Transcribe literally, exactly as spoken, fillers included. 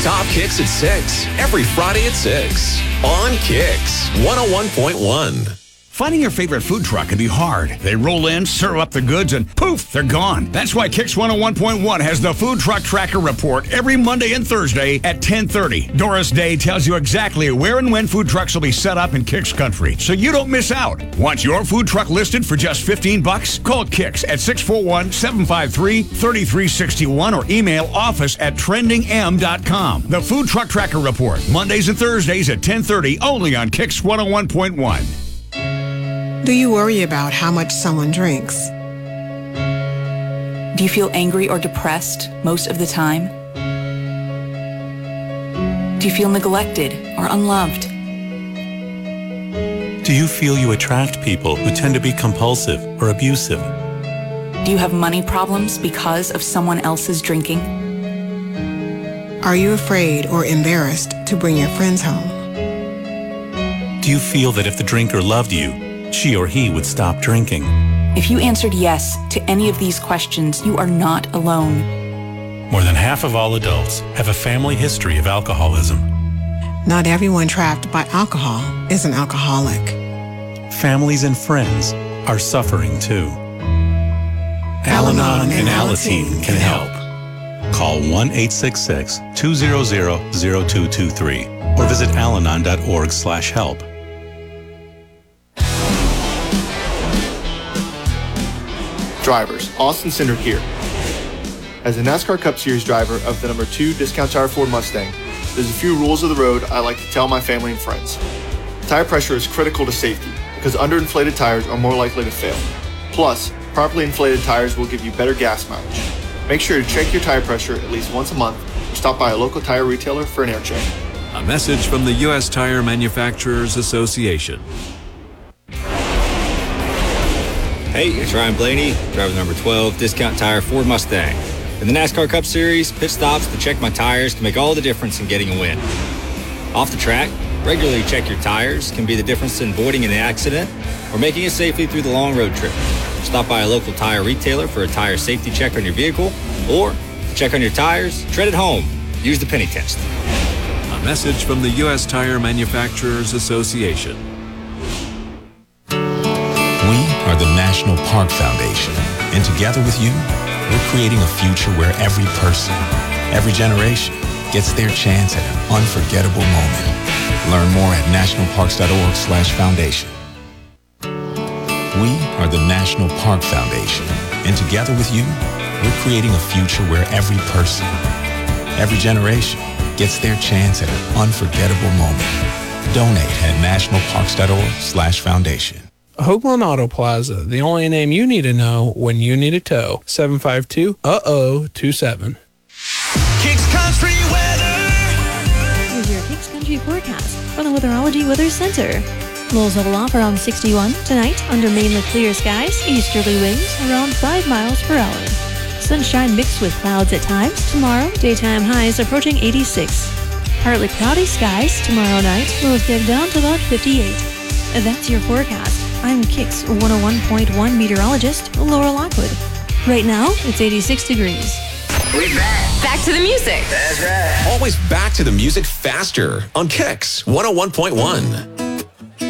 Top Kicks at six, every Friday at six. On Kicks one oh one point one. Finding your favorite food truck can be hard. They roll in, serve up the goods, and poof, they're gone. That's why Kix one oh one point one has the Food Truck Tracker Report every Monday and Thursday at ten thirty. Doris Day tells you exactly where and when food trucks will be set up in Kix country, so you don't miss out. Want your food truck listed for just fifteen bucks? Call Kix at six four one, seven five three, three three six one or email office at trending m dot com. The Food Truck Tracker Report, Mondays and Thursdays at ten thirty, only on Kix one oh one point one. Do you worry about how much someone drinks? Do you feel angry or depressed most of the time? Do you feel neglected or unloved? Do you feel you attract people who tend to be compulsive or abusive? Do you have money problems because of someone else's drinking? Are you afraid or embarrassed to bring your friends home? Do you feel that if the drinker loved you, she or he would stop drinking? If you answered yes to any of these questions, you are not alone. More than half of all adults have a family history of alcoholism. Not everyone trapped by alcohol is an alcoholic. Families and friends are suffering too. Al-Anon and Alateen can help. Call one eight six six, two hundred, zero two two three or visit alanon dot org slash help. Drivers, Austin Cindric here. As a NASCAR Cup Series driver of the number two Discount Tire Ford Mustang, there's a few rules of the road I like to tell my family and friends. Tire pressure is critical to safety because underinflated tires are more likely to fail. Plus, properly inflated tires will give you better gas mileage. Make sure to check your tire pressure at least once a month or stop by a local tire retailer for an air check. A message from the U S Tire Manufacturers Association. Hey, it's Ryan Blaney, driver number twelve, Discount Tire Ford Mustang. In the NASCAR Cup Series, pit stops to check my tires can make all the difference in getting a win. Off the track, regularly check your tires can be the difference in avoiding an accident or making it safely through the long road trip. Stop by a local tire retailer for a tire safety check on your vehicle, or check on your tires, tread at home. Use the penny test. A message from the U S Tire Manufacturers Association. We are the National Park Foundation, and together with you, we're creating a future where every person, every generation, gets their chance at an unforgettable moment. Learn more at national parks dot org slash foundation. We are the National Park Foundation, and together with you, we're creating a future where every person, every generation, gets their chance at an unforgettable moment. Donate at national parks dot org slash foundation. Hoagland Auto Plaza, the only name you need to know when you need a tow. seven five two, uh oh, two seven. Kicks Country Weather. Here's your Kicks Country forecast from the Weatherology Weather Center. Lows level off around sixty-one. Tonight, under mainly clear skies, easterly winds around five miles per hour. Sunshine mixed with clouds at times. Tomorrow, daytime highs approaching eighty-six. Partly cloudy skies tomorrow night. Lows get down to about fifty-eight. That's your forecast. I'm Kicks one oh one point one meteorologist Laura Lockwood. Right now, it's eighty-six degrees. We back. Back to the music. That's right. Always back to the music faster on Kicks one oh one point one.